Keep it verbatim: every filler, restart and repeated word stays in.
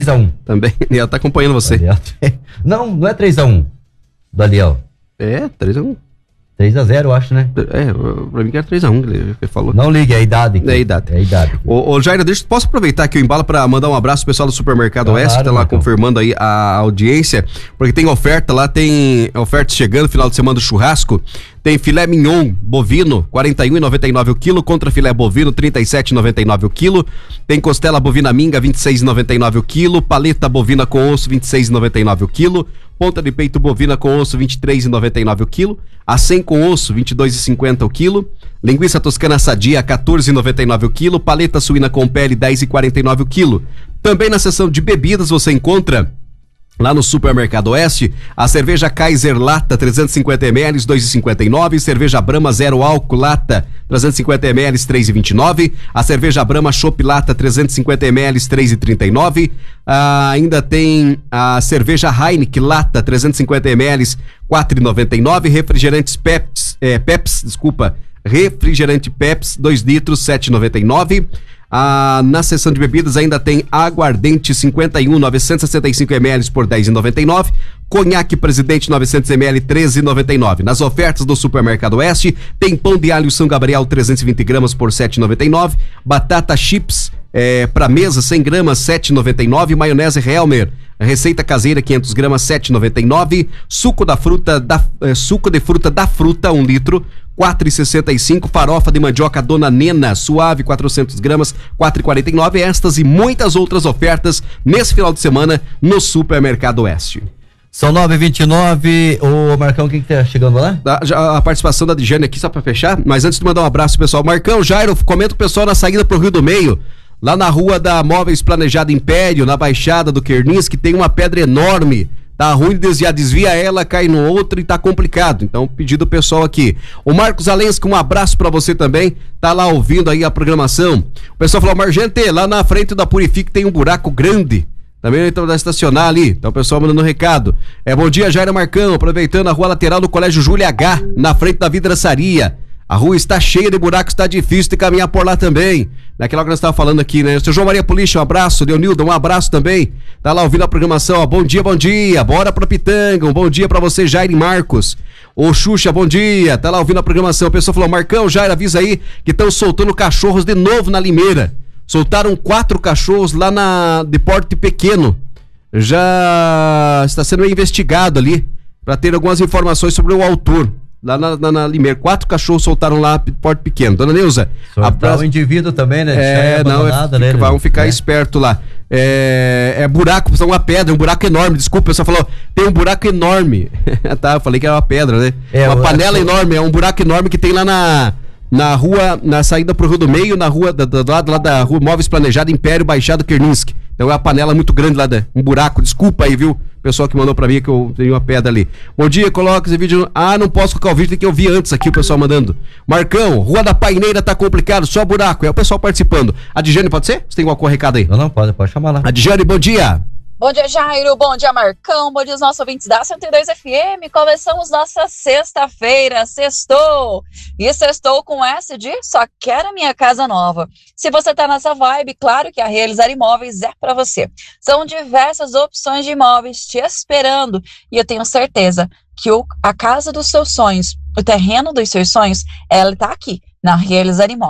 três a um. Também, ela tá acompanhando você. Não, não é três a um, Daniel. É, três a um. três a zero, eu acho, né? É, pra mim que era três a um, ele falou. Não ligue, é a idade. Aqui. É a idade. É a idade. Ô, ô Jair, deixa, posso aproveitar aqui o embalo pra mandar um abraço pro pessoal do Supermercado claro, Oeste, que tá lá Marcão. confirmando aí a audiência, porque tem oferta lá, tem ofertas chegando, final de semana do churrasco. Tem filé mignon bovino, quarenta e um reais e noventa e nove centavos o quilo, contra filé bovino, trinta e sete reais e noventa e nove centavos o quilo. Tem costela bovina minga, vinte e seis reais e noventa e nove centavos o quilo. Paleta bovina com osso, vinte e seis reais e noventa e nove centavos o quilo. Ponta de peito bovina com osso, vinte e três reais e noventa e nove centavos o quilo. Acém com osso, vinte e dois reais e cinquenta centavos o quilo. Linguiça toscana sadia, quatorze reais e noventa e nove centavos o quilo. Paleta suína com pele, dez reais e quarenta e nove centavos o quilo. Também na seção de bebidas você encontra... Lá no Supermercado Oeste, a cerveja Kaiser Lata trezentos e cinquenta mililitros, dois reais e cinquenta e nove centavos, cerveja Brahma Zero Álcool Lata trezentos e cinquenta mililitros, três reais e vinte e nove centavos, a cerveja Brahma Chopp Lata trezentos e cinquenta mililitros, três reais e trinta e nove centavos, ah, ainda tem a cerveja Heineken Lata trezentos e cinquenta mililitros, quatro reais e noventa e nove centavos, refrigerantes Peps, é, Peps, desculpa, refrigerante Peps, dois litros, sete reais e noventa e nove centavos. Ah, na seção de bebidas ainda tem aguardente cinquenta e um, novecentos e sessenta e cinco mililitros por dez reais e noventa e nove centavos, conhaque Presidente novecentos mililitros, treze reais e noventa e nove centavos. Nas ofertas do Supermercado Oeste tem pão de alho São Gabriel trezentos e vinte gramas por sete reais e noventa e nove centavos, batata chips é, para mesa cem gramas sete reais e noventa e nove centavos, maionese Helmer receita caseira quinhentas gramas sete reais e noventa e nove centavos, suco da fruta da é, suco de fruta da fruta um litro quatro reais e sessenta e cinco centavos, farofa de mandioca Dona Nena suave quatrocentas gramas quatro reais e quarenta e nove centavos. Estas e muitas outras ofertas nesse final de semana no Supermercado Oeste. São nove e vinte e nove. Ô Marcão, quem que tá chegando lá? A, a participação da Dijane aqui, só pra fechar, mas antes de mandar um abraço pro pessoal, Marcão, Jairo, comenta o pessoal na saída pro Rio do Meio, lá na rua da Móveis Planejada Império, na Baixada do Quernis, que tem uma pedra enorme. Tá ruim de desviar, desvia ela, cai no outro e tá complicado. Então, pedido pessoal aqui. O Marcos Alensky, um abraço pra você também. Tá lá ouvindo aí a programação. O pessoal falou, Margente, lá na frente da Purifique tem um buraco grande. Também então vai estacionar ali. Então o pessoal mandando um recado. É, bom dia, Jair Marcão. Aproveitando a rua lateral do Colégio Júlia H, na frente da vidraçaria. A rua está cheia de buracos, está difícil de caminhar por lá também. Naquela que nós estávamos falando aqui, né? O seu João Maria Polícia, um abraço. Leonildo, um abraço também. Tá lá ouvindo a programação, ó. Bom dia, bom dia. Bora pra Pitanga. Um bom dia pra você, Jair e Marcos. Ô, Xuxa, bom dia. Tá lá ouvindo a programação. A pessoa falou, Marcão, Jair, avisa aí que estão soltando cachorros de novo na Limeira. Soltaram quatro cachorros lá na de porte pequeno. Já está sendo investigado ali para ter algumas informações sobre o autor. Lá na, na, na Limeira, quatro cachorros soltaram lá de porte pequeno. Dona Neuza, soltar o indivíduo também, né? É, não, é, né? Vão ficar é. esperto lá. É, é buraco, é uma pedra, um buraco enorme. Desculpa, o pessoal falou, tem um buraco enorme. Tá, eu falei que era uma pedra, né? É, uma panela acho... enorme, é um buraco enorme que tem lá na na rua, na saída pro Rio do Meio, na rua, do, do lado lá da rua Móveis Planejada, Império, Baixado, Kerninski. Então é uma panela muito grande lá, da, um buraco, desculpa aí, viu? O pessoal que mandou pra mim que eu tenho uma pedra ali. Bom dia, coloca esse vídeo. Ah, não posso colocar o vídeo, tem que eu vi antes aqui o pessoal mandando. Marcão, Rua da Paineira tá complicado, só buraco. É o pessoal participando. A Dijane, pode ser? Você tem algum recado aí? Não, não, pode, pode chamar lá. A Dijane, bom dia. Bom dia, Jairo. Bom dia, Marcão. Bom dia, os nossos ouvintes da cento e dois F M. Começamos nossa sexta-feira. Sextou. E sextou com essa de só quero a minha casa nova. Se você tá nessa vibe, claro que a Realizar Imóveis é para você. São diversas opções de imóveis te esperando. E eu tenho certeza que o, a casa dos seus sonhos, o terreno dos seus sonhos, ela tá aqui na Realizar Imóveis.